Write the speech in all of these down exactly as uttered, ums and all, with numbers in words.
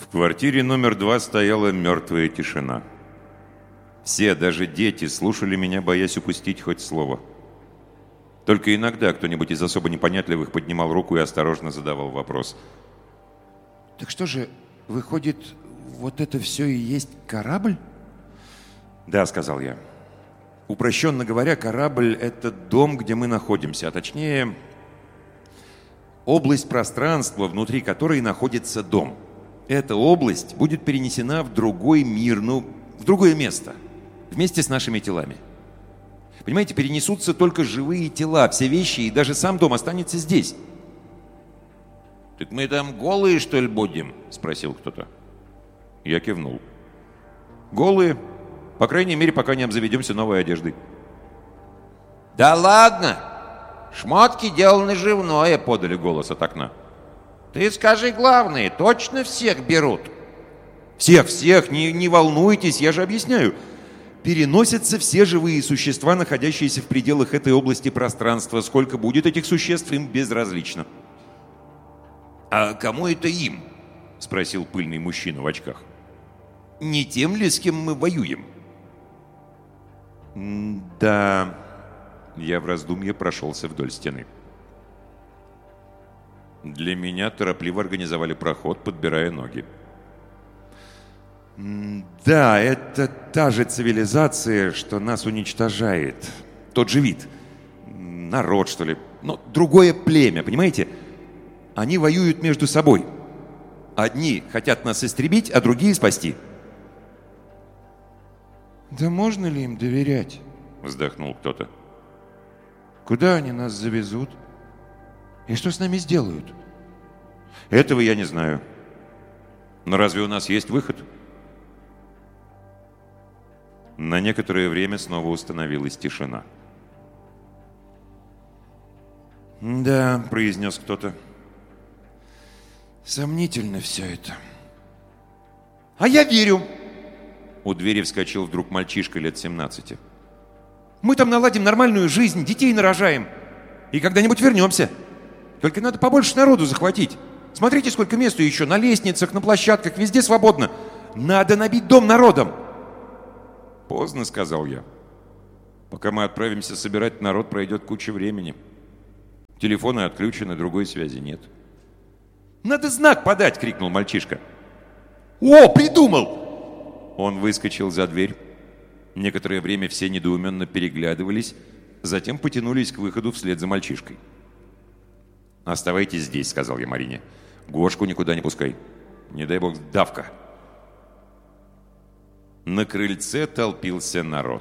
В квартире номер два стояла мертвая тишина. Все, даже дети, слушали меня, боясь упустить хоть слово. Только иногда кто-нибудь из особо непонятливых поднимал руку и осторожно задавал вопрос. Так что же, выходит, вот это все и есть корабль? Да, сказал я. Упрощенно говоря, корабль — это дом, где мы находимся, а точнее, область пространства, внутри которой находится дом. Эта область будет перенесена в другой мир, ну, в другое место, вместе с нашими телами. Понимаете, перенесутся только живые тела, все вещи, и даже сам дом останется здесь. «Так мы там голые, что ли, будем?» — спросил кто-то. Я кивнул. Голые, по крайней мере, пока не обзаведемся новой одеждой. «Да ладно! Шмотки дело наживное», — подали голос от окна. «Ты скажи главное, точно всех берут?» «Всех, всех, не, не волнуйтесь, я же объясняю. Переносятся все живые существа, находящиеся в пределах этой области пространства. Сколько будет этих существ, им безразлично». «А кому это им?» — спросил пыльный мужчина в очках. «Не тем ли, с кем мы воюем?» «Да...» Я в раздумье прошелся вдоль стены. Для меня торопливо организовали проход, подбирая ноги. «Да, это та же цивилизация, что нас уничтожает. Тот же вид. Народ, что ли. Но другое племя, понимаете? Они воюют между собой. Одни хотят нас истребить, а другие спасти». «Да можно ли им доверять?» — вздохнул кто-то. «Куда они нас завезут? И что с нами сделают?» «Этого я не знаю. Но разве у нас есть выход?» На некоторое время снова установилась тишина. «Да», — произнес кто-то. «Сомнительно все это». «А я верю!» У двери вскочил вдруг мальчишка лет семнадцати. «Мы там наладим нормальную жизнь, детей нарожаем. И когда-нибудь вернемся. Только надо побольше народу захватить. Смотрите, сколько места еще. На лестницах, на площадках, везде свободно. Надо набить дом народом». «Поздно», — сказал я. «Пока мы отправимся собирать народ, пройдет куча времени. Телефоны отключены, другой связи нет». «Надо знак подать!» — крикнул мальчишка. «О, придумал!» Он выскочил за дверь. Некоторое время все недоуменно переглядывались, затем потянулись к выходу вслед за мальчишкой. «Оставайтесь здесь», — сказал я Марине. «Гошку никуда не пускай. Не дай бог, давка». На крыльце толпился народ.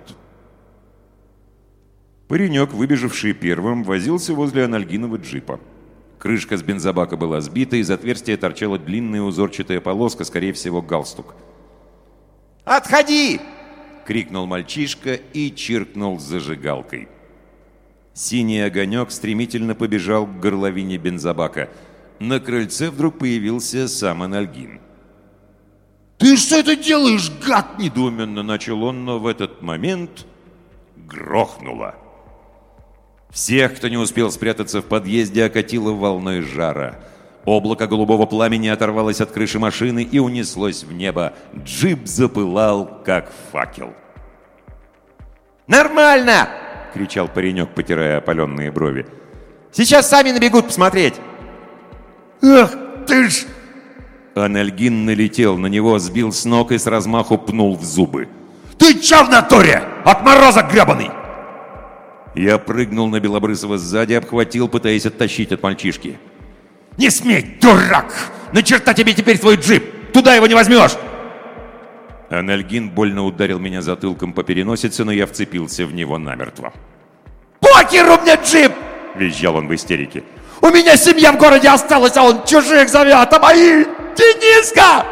Паренек, выбежавший первым, возился возле анальгинового джипа. Крышка с бензобака была сбита, из отверстия торчала длинная узорчатая полоска, скорее всего, галстук. «Отходи!» — крикнул мальчишка и чиркнул зажигалкой. Синий огонек стремительно побежал к горловине бензобака. На крыльце вдруг появился сам анальгин. «Ты что это делаешь, гад?» — недоуменно начал он, но в этот момент грохнуло. Всех, кто не успел спрятаться в подъезде, окатило волной жара. Облако голубого пламени оторвалось от крыши машины и унеслось в небо. Джип запылал, как факел. «Нормально!» — кричал паренек, потирая опаленные брови. «Сейчас сами набегут посмотреть!» «Ах ты ж!» Анальгин налетел на него, сбил с ног и с размаху пнул в зубы. «Ты чё в натуре? Отморозок гребаный!» Я прыгнул на Белобрысова сзади, обхватил, пытаясь оттащить от мальчишки. «Не смей, дурак! На черта тебе теперь твой джип! Туда его не возьмешь!» Анальгин больно ударил меня затылком по переносице, но я вцепился в него намертво. «Покер у меня джип!» — визжал он в истерике. «У меня семья в городе осталась, а он чужих зовет, а мои... Дениска!»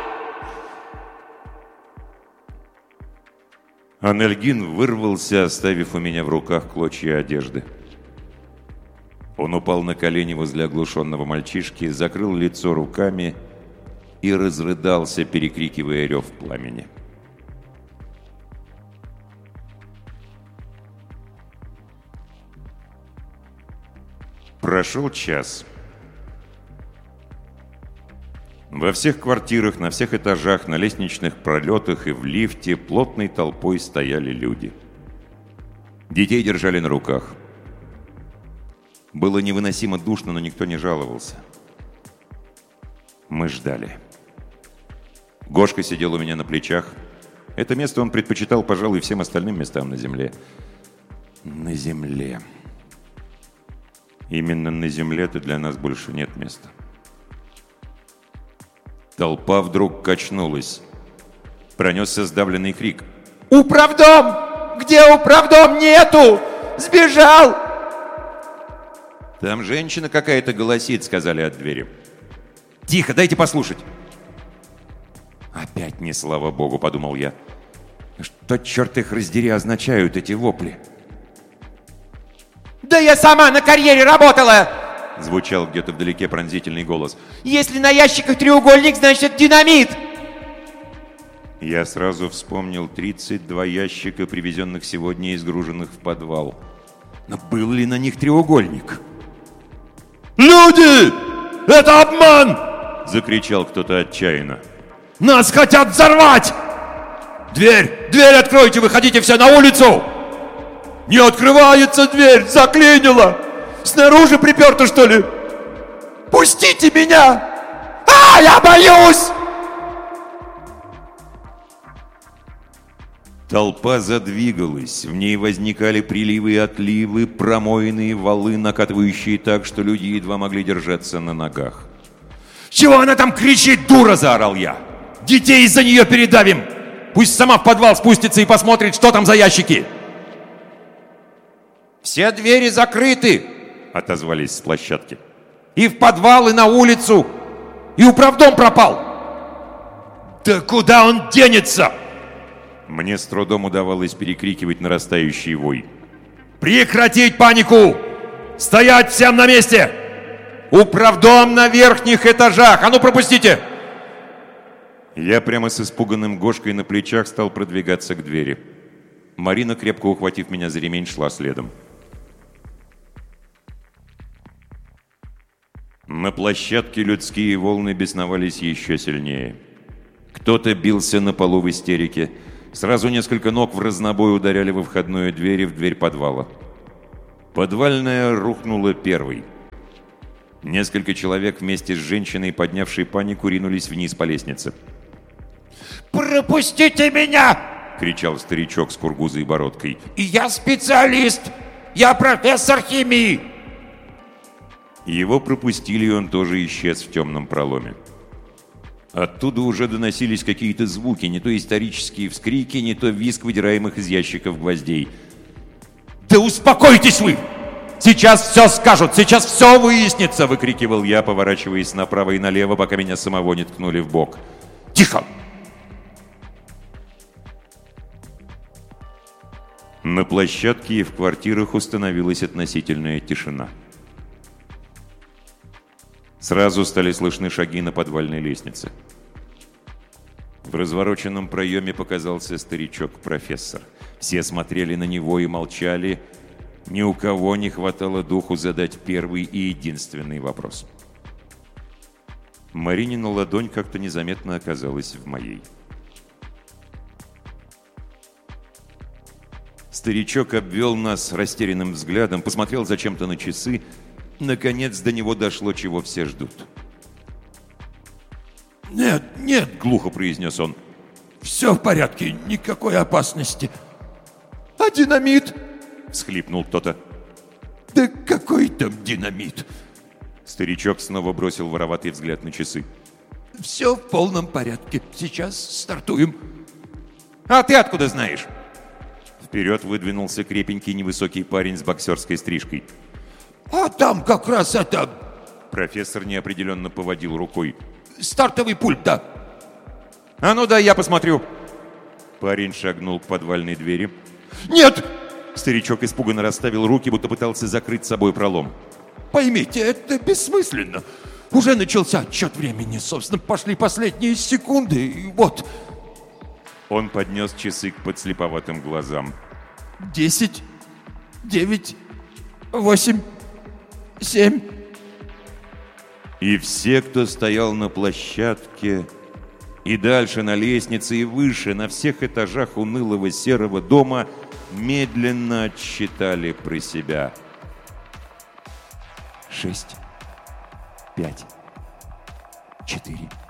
Анальгин вырвался, оставив у меня в руках клочья одежды. Он упал на колени возле оглушенного мальчишки, закрыл лицо руками и разрыдался, перекрикивая рев пламени. Прошел час. Во всех квартирах, на всех этажах, на лестничных пролетах и в лифте плотной толпой стояли люди. Детей держали на руках. Было невыносимо душно, но никто не жаловался. Мы ждали. Гошка сидел у меня на плечах. Это место он предпочитал, пожалуй, всем остальным местам на земле. На земле. Именно на земле-то для нас больше нет места. Толпа вдруг качнулась. Пронесся сдавленный крик. «Управдом! Где управдом? Нету! Сбежал!» «Там женщина какая-то голосит», — сказали от двери. «Тихо, дайте послушать». «Опять не слава богу», — подумал я. «Что, черт их раздери, означают эти вопли?» «Да я сама на карьере работала!» — звучал где-то вдалеке пронзительный голос. «Если на ящиках треугольник, значит, это динамит!» Я сразу вспомнил тридцать два ящика, привезенных сегодня и сгруженных в подвал. Но был ли на них треугольник? «Люди! Это обман!» — закричал кто-то отчаянно. «Нас хотят взорвать! Дверь! Дверь откройте! Выходите все на улицу!» «Не открывается дверь! Заклинило! Снаружи приперто, что ли? Пустите меня! А, я боюсь!» Толпа задвигалась, в ней возникали приливы и отливы, промоины и валы, накатывающие так, что люди едва могли держаться на ногах. «Чего она там кричит, дура?» – заорал я. «Детей из-за нее передавим! Пусть сама в подвал спустится и посмотрит, что там за ящики!» «Все двери закрыты!» — отозвались с площадки. «И в подвал, и на улицу! И управдом пропал!» «Да куда он денется?» Мне с трудом удавалось перекрикивать нарастающий вой. «Прекратить панику! Стоять всем на месте! Управдом на верхних этажах! А ну пропустите!» Я прямо с испуганным Гошкой на плечах стал продвигаться к двери. Марина, крепко ухватив меня за ремень, шла следом. На площадке людские волны бесновались еще сильнее. Кто-то бился на полу в истерике. Сразу несколько ног в разнобой ударяли во входную дверь и в дверь подвала. Подвальная рухнула первой. Несколько человек вместе с женщиной, поднявшей панику, ринулись вниз по лестнице. «Пропустите меня!» — кричал старичок с кургузой бородкой. «Я специалист! Я профессор химии!» Его пропустили, и он тоже исчез в темном проломе. Оттуда уже доносились какие-то звуки, не то исторические вскрики, не то визг выдираемых из ящиков гвоздей. «Да успокойтесь вы! Сейчас все скажут, сейчас все выяснится!» — выкрикивал я, поворачиваясь направо и налево, пока меня самого не ткнули в бок. «Тихо!» На площадке и в квартирах установилась относительная тишина. Сразу стали слышны шаги на подвальной лестнице. В развороченном проеме показался старичок-профессор. Все смотрели на него и молчали. Ни у кого не хватало духу задать первый и единственный вопрос. Маринина ладонь как-то незаметно оказалась в моей. Старичок обвел нас растерянным взглядом, посмотрел зачем-то на часы. Наконец до него дошло, чего все ждут. «Нет, нет», — глухо произнес он. «Все в порядке, никакой опасности». «А динамит?» — всхлипнул кто-то. «Да какой там динамит?» Старичок снова бросил вороватый взгляд на часы. «Все в полном порядке, сейчас стартуем». «А ты откуда знаешь?» Вперед выдвинулся крепенький невысокий парень с боксерской стрижкой. «А там как раз это...» Профессор неопределенно поводил рукой. «Стартовый пульт, да». «А ну да, я посмотрю». Парень шагнул к подвальной двери. «Нет!» Старичок испуганно расставил руки, будто пытался закрыть собой пролом. «Поймите, это бессмысленно. Уже начался отсчет времени. Собственно, пошли последние секунды, и вот...» Он поднес часы к подслеповатым глазам. «Десять, девять, восемь, семь...» И все, кто стоял на площадке, и дальше на лестнице, и выше, на всех этажах унылого серого дома, медленно отсчитали про себя. Шесть, пять, четыре,